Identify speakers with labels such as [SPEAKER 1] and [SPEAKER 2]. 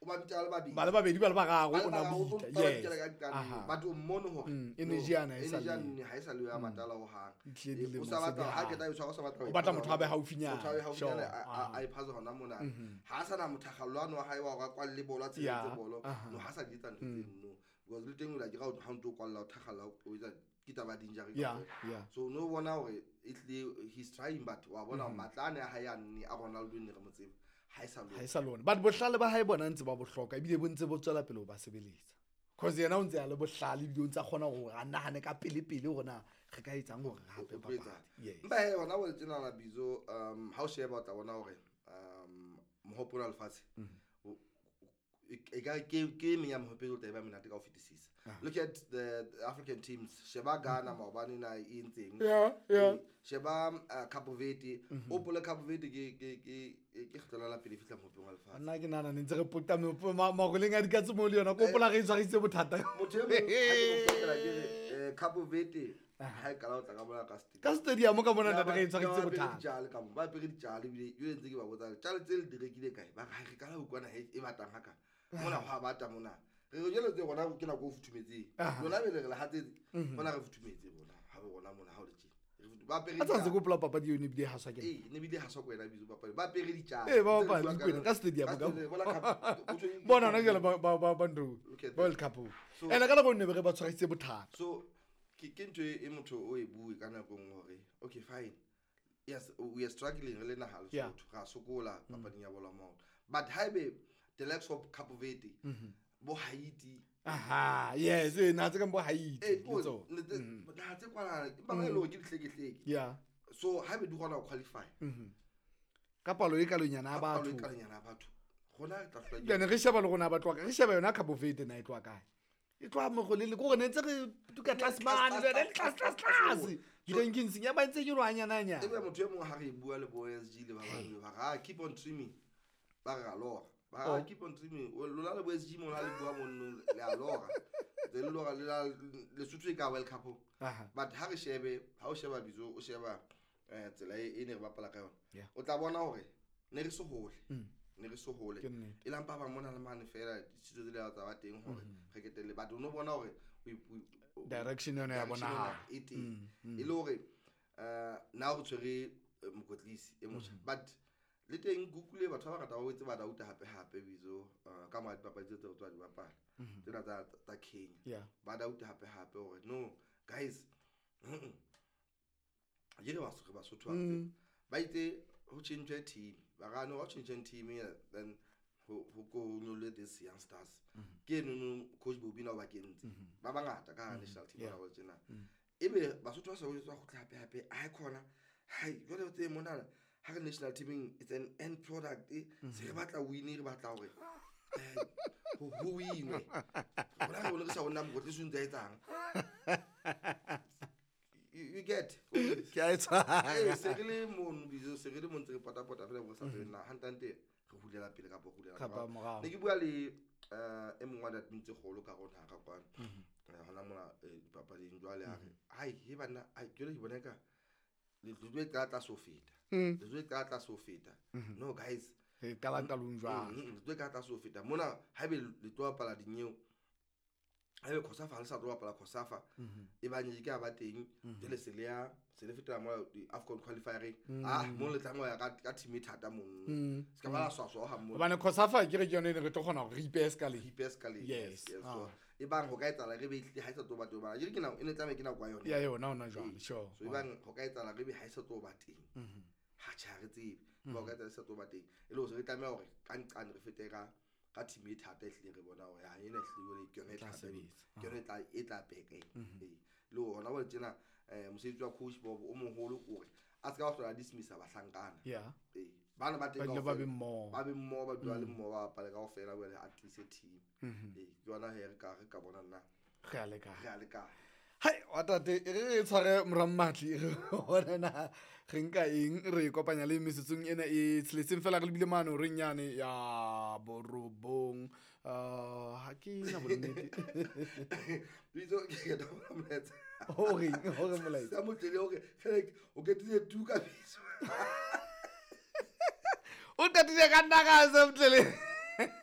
[SPEAKER 1] o ba bitala ba
[SPEAKER 2] ba le babedi ba le bararo o na bitla yes
[SPEAKER 1] but o mmono hore
[SPEAKER 2] energy ana
[SPEAKER 1] ha isa le ya matala ho hang o sa batla ha ke tla o sa batla
[SPEAKER 2] o batla motho a be haufinyana
[SPEAKER 1] sure a iphaza hona mona ha sa na mothagallano wa hae wa ga kwa le bolo tshetse bolo no ha sa ditsa no because le teng o la dira ha ntse o kwalla o thagalla o etsa kita ba dinjari so no bona hore he's trying but wa bona matlane a hae a nne a Ronaldo ne re mo tsebe ha isa
[SPEAKER 2] lona but bohlale ba hae bona ntse ba bohloka ebile bo ntse bo tswela pele ba sebeletsa cause yena o ntse a le bohlale ebile o ntse a kgona go a nahane ka pele gona re ka etsang gore hape
[SPEAKER 1] papadi ba he ona bo tsena la bizo ha o sheba tla bona hore mohopolo alfatshe ke me ya mohopolo tla ba mina ka offices look at the African teams sheba Ghana maobane na intseng sheba Cape Verde o pole Cape Verde ke khotla la pele fitla mohopolo alfatshe
[SPEAKER 2] nna ke nana ntse re pota magoleng a dikatse mo le yona ko pola re tshwarise bothata
[SPEAKER 1] motho ke Cape Verde ha e kala o tla ka bona
[SPEAKER 2] ka stadium ka bona data re tshwarise bothata
[SPEAKER 1] jale ka ba pere dijale bile yo ntse ke ba botsa jale tse le direkile kae ba ga re kala o kwana e batang haka mona ha bata mona re go jela tse gona ke na go futhumetse lona be le hatsetse bona re futhumetse bona ha be gona mona ha o le tjena ba pere
[SPEAKER 2] a tsantse go pula papadi yo ne bile haswa ke
[SPEAKER 1] ne bile haswa go ena bizo papadi ba pere dijale
[SPEAKER 2] ba ba di ka stadium ka bona na jela ba ndo World Cup ena ka go ne be re ba tshwarise bothata
[SPEAKER 1] so ke ntwe e motho o e bue kana go ngore okay fine yes we are struggling le na halo so ga sokola papading ya bola mo but haibe the likes of Cape Verde bo Haiti
[SPEAKER 2] yes na tse ka bo Haiti
[SPEAKER 1] so na tse kwa ba ba lo ke dihlekehleke so haibe di gona go qualify
[SPEAKER 2] ka palo e kalonyana ba
[SPEAKER 1] batho gona tla hlwa
[SPEAKER 2] ke ne re sheba le gona ba twa ka re sheba yona Cape Verde na e twa kae e twa mo go le go ne ntse re tuka classman le class drinking sinya ba ntse ke rwanyana nya
[SPEAKER 1] ebe motho e mongwe ha re bua le bo SG le ba ba keep on streaming ba ga lora ba keep on streaming lo la le bo SG mo la le bua mo le a lora de lora le suthu ka World Cup but ha re shebe ha o sheba bizo o sheba tsela e ne re bapala ka yona o tla bona hore ne re so hole ne re so hole e lampa ba mona le mane fela ditshito tse le tsa ba teng hore re ketele ba do no bona hore
[SPEAKER 2] direction yona ya bona ha
[SPEAKER 1] e le hore na go tswere mokotlisi e motho but le teng Google batho ba rata ba wetse ba dauta hape bizo ka ma dipapadi tse tswa di bapala tsena tsa Kenya ba dauta hape hore no guys yere ba so ba sotho ba itse ho change team ba ga no change team then ho go nyole this young stars ke no coach Bobina ba kentse ba bangata ka national team ba tsena ebe ba sotho ba so go tla hape a khona hai jole tse mona ha national team it's an end product se re batla win re batla hore ho winwe bona go le sa ona mo go tse ntse etsang you get
[SPEAKER 2] ke a etsa
[SPEAKER 1] se re le mon bizo se re le mon tse pota fela go sa fela hantante re hulela pele ka bohulela ka ne ke bua le e mongwa da ntse golo ka rona ga kwana hona mona papading jwale a re hai he bana a ke le bona ka le dwe tla sofeta le dwe tla sofeta no guys
[SPEAKER 2] e kalanta lunjwa
[SPEAKER 1] le dwe tla sofeta mona haebe le tlo pala dinyeo haebe khosafa le sa tlo pala khosafa e ba nyeke a ba teng le se le feta mo di AFCON qualifier mo le tlango ya ka team thata mo ska ba swaswa ha mo
[SPEAKER 2] bana khosafa ke re yone re tlo gona go ipeskale
[SPEAKER 1] yes so e bang go ka etsa re be ha isa to ba to ba ke na ene tsame ke na kwa yone
[SPEAKER 2] ya yona ona jwang sure
[SPEAKER 1] so e bang go ka etsa re be ha isa to ba teng ha tshare tsebe ba ka etsa to ba teng e lo se re tlameha hore ka re fetega ka team e thata ehle re bona hore ha ena ehle ke yone thata ke yone e tla peke le ona wa tsena mosebetsi wa coach Bob o moholo kore a se ka hlola dismissa ba hlankana bana ba teng
[SPEAKER 2] ba be mmo
[SPEAKER 1] ba dula le mmo ba pala ka ofela ba le at least team ke yona he re ka bona nna
[SPEAKER 2] ge a le ka
[SPEAKER 1] hai
[SPEAKER 2] watate re tshware morammatli re bona na re nka eng re kopanya le mesetsong ena e tseletseng fela re lebile mano re nyane ya borobong ha ke na bonnete
[SPEAKER 1] bizo ke da molaetsa
[SPEAKER 2] hore molaetsa
[SPEAKER 1] sa motlele hore o ke tse tu ka biso
[SPEAKER 2] o tatile ka nna ka se motlele